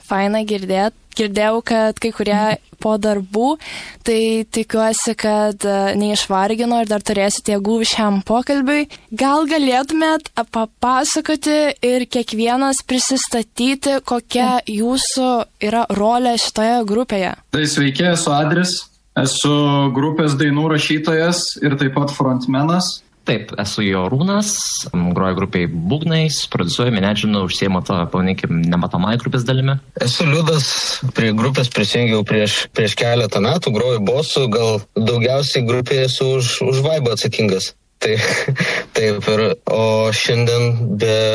faina girdėti. Girdėjau, kad kai kurie po darbų, tai tikiuosi, kad neišvargino ir dar turėsite jėgų šiam pokalbiui. Gal galėtumėt papasakoti ir kiekvienas prisistatyti, kokia jūsų yra rolė šitoje grupėje? Tai sveiki, esu Adris, esu grupės dainų rašytojas ir taip pat frontmenas. Taip, esu Jorūnas, groju grupiai būgnais, produsuoju, menedžinu, užsiemu to, pavadinkim, nematomai grupės dalimi. Esu Liudas, prie grupės prisijungiau prieš keletą metų, groju bosu, gal daugiausiai grupėje esu už vaibą atsakingas. Taip, o šiandien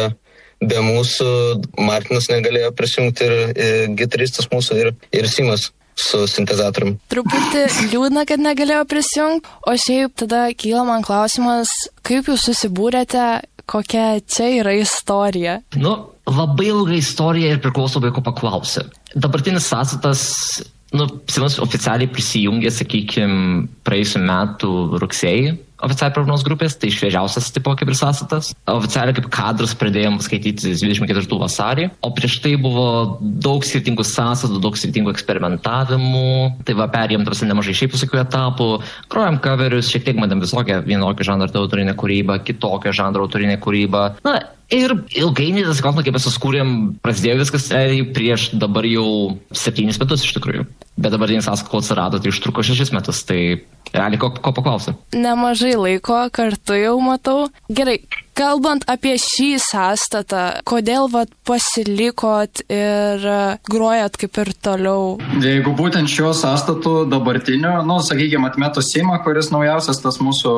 be mūsų Martinas negalėjo prisijungti ir gitaristas mūsų ir Simas su sintezatorium. Truputį liūdna, kad negalėjo prisijungti, o šiaip tada kyla man klausimas, kaip jūs susibūrėte, kokia čia yra istorija? Labai ilga istorija ir priklauso vaiko paklausė. Dabartinis sąstatas, Simas oficialiai prisijungė, sakykime, praėjusių metų rugsėjį oficialiai prie grupės, tai šviežiausias tipo kaip ir sąstatas. Oficialiai kaip kadrus pradėjom skaityti 24 vasarį, o prieš tai buvo daug skirtingų sąstatų, daug skirtingų eksperimentavimų, tai perėjom nemažai šiaip visokių etapų, grojom coverius, šiek tiek matėm vienokio žanro autorinę kūrybą, kitokio žanro autorinę kūrybą. Ir ilgainiui, tas klausimas, kaip mes suskūrėm, prasidėjo viskas prieš dabar jau 7 metus iš tikrųjų. Bet dabartinis sąstatas atsirado, tai užtruko 6 metus, tai realiai ko paklausė? Nemažai laiko kartu jau matau. Gerai, kalbant apie šį sąstatą, kodėl pasilikot ir grojat kaip ir toliau? Jeigu būtent šiuo sąstatu dabartinio, sakykime, atmetus Simą, kuris naujausia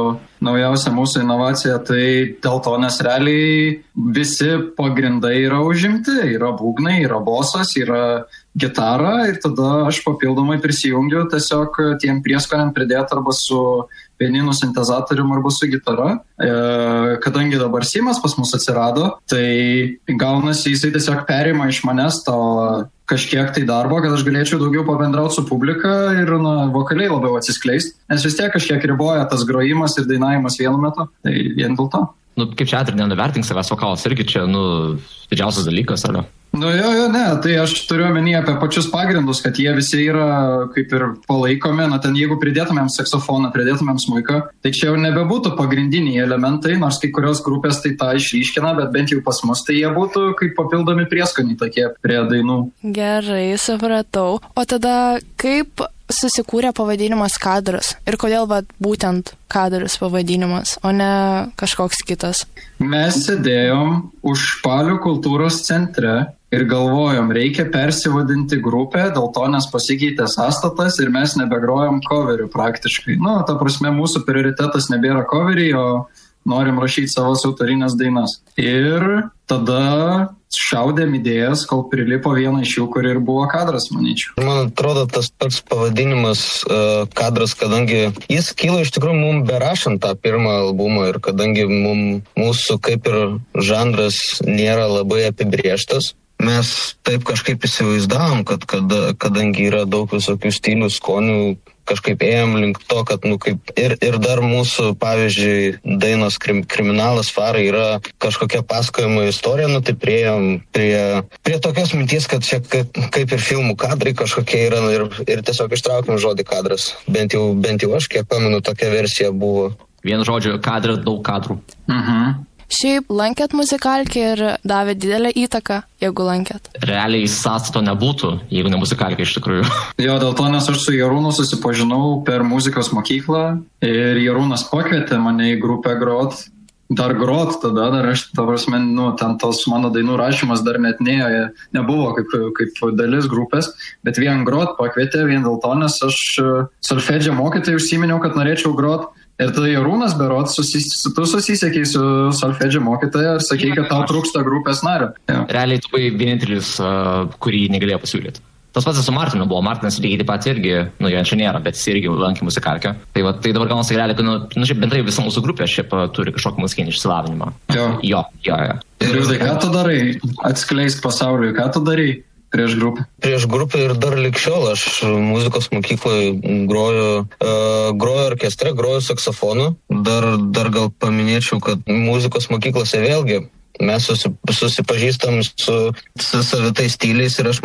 mūsų inovacija, tai dėl to, nes realiai visi pagrindai yra užimti, yra būgnai, yra bosas, yra gitara ir tada aš papildomai prisijungiu tiesiog tiem prieskoniam pridėti arba su pianinu, sintezatorium arba su gitara. Kadangi dabar Simas pas mus atsirado, tai gaunasi jisai tiesiog perima iš manęs to kažkiek tai darbo, kad aš galėčiau daugiau pabendrauti su publika ir vokaliai labiau atsiskleisti, nes vis tiek kažkiek riboja tas grojimas ir dainavimas vienu metu, tai vien dėl to. Kaip čia atrinė, nuvertink savęs vokalas irgi čia, didžiausias dalykas, ar ne? Tai aš turiu omenyje apie pačius pagrindus, kad jie visi yra kaip ir palaikomi, ten jeigu pridėtumėm saksofoną, pridėtumėm smuiką, tai čia jau nebebūtų pagrindiniai elementai, nors kai kurios grupės tai tą išryškina, bet bent jau pas mus tai jie būtų kaip papildomi prieskoniai tokie prie dainų. Gerai, supratau. O tada kaip susikūrė pavadinimas Kadras ir kodėl būtent Kadras pavadinimas, o ne kažkoks kitas? Mes sėdėjom Užpalių kultūros centre ir galvojom, reikia persivadinti grupę, dėl to, nes pasikeitė sąstatas ir mes nebegrojom coverių praktiškai. Ta prasme, mūsų prioritetas nebėra coveriai, o norim rašyti savas autorinės dainas. Ir tada šaudėm idėjas, kol prilipo vieną iš jų, kuri ir buvo Kadras, manyčiau. Man atrodo, tas toks pavadinimas Kadras, kadangi jis kilo iš tikrųjų mums berašant tą pirmą albumą ir kadangi mūsų kaip ir žanras nėra labai apibrėžtas, mes taip kažkaip įsivaizdavom, kad kadangi yra daug visokių stilių, skonių, kažkaip ėjom link to, kad ir dar mūsų, pavyzdžiui, dainos Kriminalas Farai yra kažkokia pasakojimo istorija, tai priėjom prie tokios minties, kad čia kaip ir filmų kadrai kažkokie yra ir tiesiog ištraukėm žodį Kadras. Bent jau aš, kiek pamenu, tokia versija buvo. Vienu žodžiu, Kadras, daug kadrų. Šiaip lankėt muzikalkę ir davė didelę įtaką, jeigu lankėt? Realiai sąstato nebūtų, jeigu ne muzikalkė iš tikrųjų. Jo, dėl to, nes aš su Jorūnu susipažinau per muzikos mokyklą ir Jorūnas pakvietė mane į grupę grot tada, aš, ten tos mano dainų rašymas dar net nebuvo kaip dalis grupės, bet vien grot pakvietė, vien dėl to, nes aš solfedžio mokytojai užsiminiau, kad norėčiau grot. Ir tada Jorūnas berods, tu susisiekei su solfedžio mokytoja ir sakei, kad tau trūksta grupės nario. Ja. Realiai tu buvai vienintelis, kurį negalėjo pasiūlyti. Tas pats su Martinu buvo. Martinas lygiai taip pat irgi, jo čia nėra, bet jis irgi lankė muzikalkę. Tai dabar gaunasi realiai, kad šiaip bendrai visa mūsų grupė šiaip turi kažkokį muzikinį išsilavinimą. Jo. Ir ką tu darai? Atskleisk pasauliui, ką tu darai? Prieš grupę ir dar lik šiol aš muzikos mokykloje groju orkestre, groju saksofonu. Dar gal paminėčiau, kad muzikos mokyklose vėlgi mes susipažįstam su savitais stiliais ir aš